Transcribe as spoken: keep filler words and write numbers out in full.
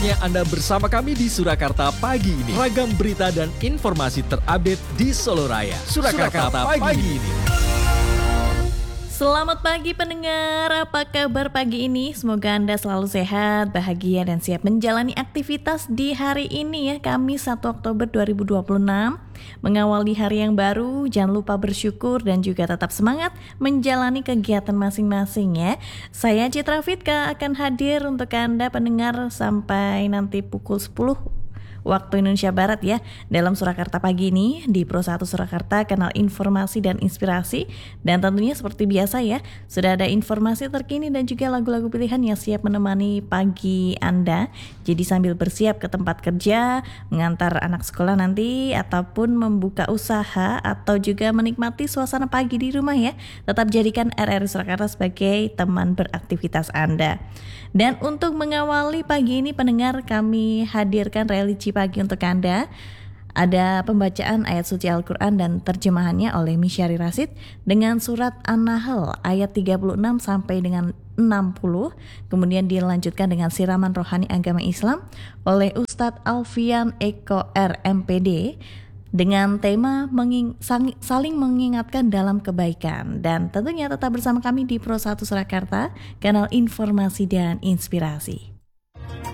Saatnya Anda bersama kami di Surakarta pagi ini. Ragam berita dan informasi terupdate di Solo Raya. Surakarta, Surakarta pagi, pagi ini. Selamat pagi pendengar, apa kabar pagi ini? Semoga Anda selalu sehat, bahagia dan siap menjalani aktivitas di hari ini ya, Kamis satu Oktober dua ribu dua puluh enam. Mengawali hari yang baru, jangan lupa bersyukur dan juga tetap semangat menjalani kegiatan masing-masing ya. Saya Citra Fitka akan hadir untuk Anda pendengar sampai nanti pukul sepuluh waktu Indonesia Barat ya, dalam Surakarta pagi ini di Pro satu Surakarta, kanal informasi dan inspirasi. Dan tentunya seperti biasa ya, sudah ada informasi terkini dan juga lagu-lagu pilihan yang siap menemani pagi Anda. Jadi sambil bersiap ke tempat kerja, mengantar anak sekolah nanti, ataupun membuka usaha, atau juga menikmati suasana pagi di rumah ya, tetap jadikan R R I Surakarta sebagai teman beraktivitas Anda. Dan untuk mengawali pagi ini pendengar, kami hadirkan religi pagi untuk Anda. Ada pembacaan ayat suci Al-Quran dan terjemahannya oleh Misyari Rasid dengan surat An-Nahl ayat tiga puluh enam sampai dengan enam puluh. Kemudian dilanjutkan dengan siraman rohani agama Islam oleh Ustadz Alfian Eko R M P D dengan tema menging, sang, saling mengingatkan dalam kebaikan. Dan tentunya tetap bersama kami di Pro satu Surakarta, kanal informasi dan inspirasi.